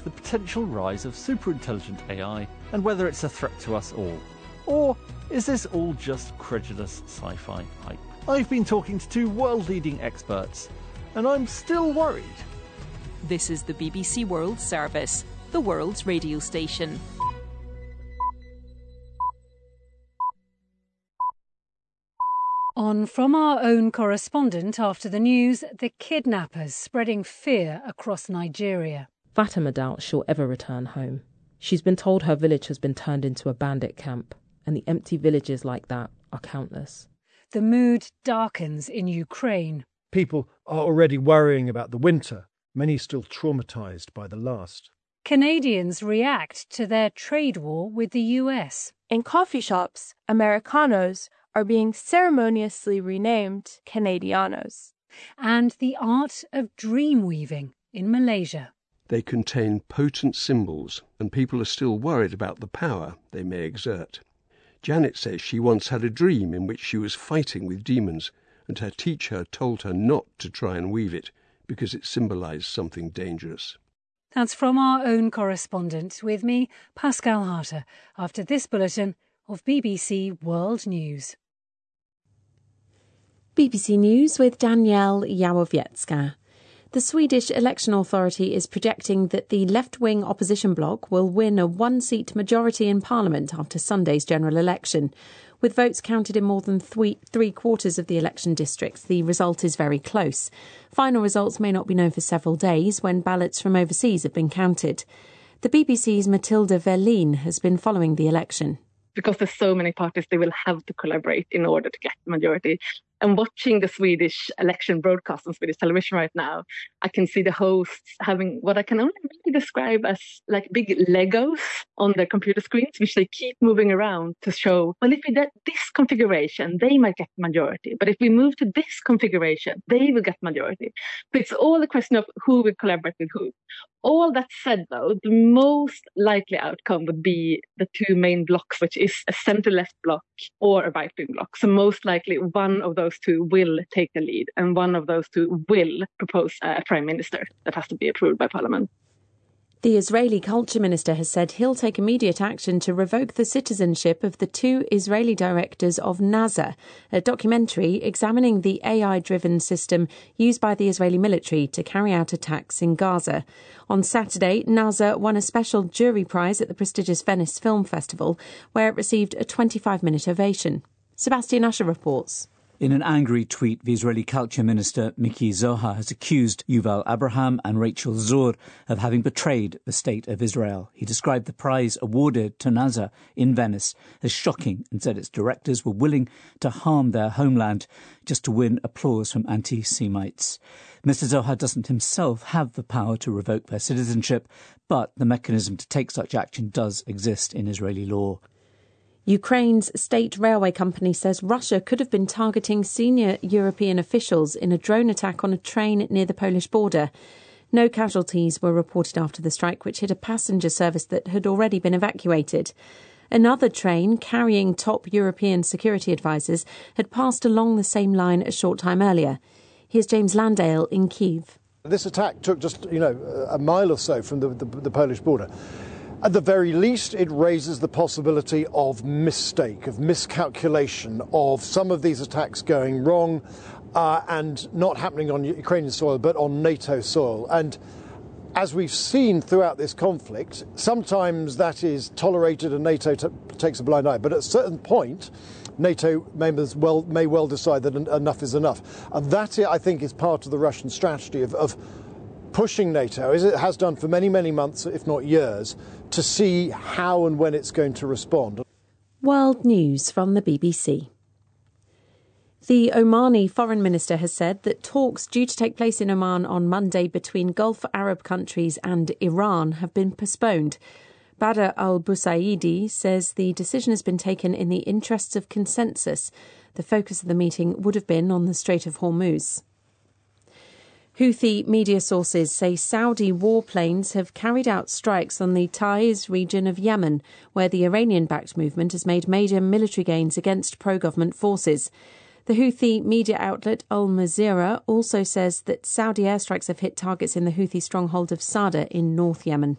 the potential rise of superintelligent AI and whether it's a threat to us all. Or is this all just credulous sci-fi hype? I've been talking to two world-leading experts, and I'm still worried. This is the BBC World Service, the world's radio station. On From Our Own Correspondent after the news, the kidnappers spreading fear across Nigeria. Fatima doubts she'll ever return home. She's been told her village has been turned into a bandit camp, and the empty villages like that are countless. The mood darkens in Ukraine. People are already worrying about the winter, many still traumatised by the last. Canadians react to their trade war with the US. In coffee shops, Americanos are being ceremoniously renamed Canadianos. And the art of dream weaving in Malaysia. They contain potent symbols, and people are still worried about the power they may exert. Janet says she once had a dream in which she was fighting with demons, and her teacher told her not to try and weave it because it symbolised something dangerous. That's From Our Own Correspondent, with me, Pascal Harter, after this bulletin of BBC World News. BBC News with Danielle Jałowiecka. The Swedish Election Authority is projecting that the left-wing opposition bloc will win a one-seat majority in Parliament after Sunday's general election. With votes counted in more than three-quarters of the election districts, the result is very close. Final results may not be known for several days when ballots from overseas have been counted. The BBC's Matilda Verlin has been following the election. Because there's so many parties, they will have to collaborate in order to get the majority. And watching the Swedish election broadcast on Swedish television right now, I can see the hosts having what I can only really describe as like big Legos on their computer screens, which they keep moving around to show, well, if we get this configuration, they might get majority. But if we move to this configuration, they will get majority. So it's all a question of who will collaborate with who. All that said, though, the most likely outcome would be the two main blocks, which is a centre-left bloc or a right-wing bloc. So most likely one of those two will take the lead, and one of those two will propose a prime minister that has to be approved by parliament. The Israeli culture minister has said he'll take immediate action to revoke the citizenship of the two Israeli directors of NASA, a documentary examining the AI-driven system used by the Israeli military to carry out attacks in Gaza. On Saturday, NASA won a special jury prize at the prestigious Venice Film Festival, where it received a 25-minute ovation. Sebastian Usher reports. In an angry tweet, the Israeli culture minister Miki Zohar has accused Yuval Abraham and Rachel Zur of having betrayed the state of Israel. He described the prize awarded to NASA in Venice as shocking and said its directors were willing to harm their homeland just to win applause from anti-Semites. Mr. Zohar doesn't himself have the power to revoke their citizenship, but the mechanism to take such action does exist in Israeli law. Ukraine's state railway company says Russia could have been targeting senior European officials in a drone attack on a train near the Polish border. No casualties were reported after the strike, which hit a passenger service that had already been evacuated. Another train carrying top European security advisers had passed along the same line a short time earlier. Here's James Landale in Kyiv. This attack took just, a mile or so from the Polish border. At the very least, it raises the possibility of mistake, of miscalculation, of some of these attacks going wrong and not happening on Ukrainian soil, but on NATO soil. And as we've seen throughout this conflict, sometimes that is tolerated and NATO takes a blind eye. But at a certain point, NATO members may well decide that enough is enough. And that, I think, is part of the Russian strategy of pushing NATO, as it has done for many, many months, if not years, to see how and when it's going to respond. World News from the BBC. The Omani foreign minister has said that talks due to take place in Oman on Monday between Gulf Arab countries and Iran have been postponed. Badr al-Busaidi says the decision has been taken in the interests of consensus. The focus of the meeting would have been on the Strait of Hormuz. Houthi media sources say Saudi warplanes have carried out strikes on the Taiz region of Yemen, where the Iranian-backed movement has made major military gains against pro-government forces. The Houthi media outlet Al Mazira also says that Saudi airstrikes have hit targets in the Houthi stronghold of Sada in North Yemen.